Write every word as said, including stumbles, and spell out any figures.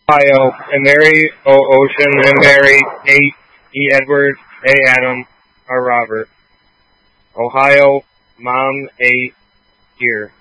Ohio, and Mary O. Ocean, and Mary Nate E. Edward A. Adam R. Robert. Ohio, Mom A. Deer.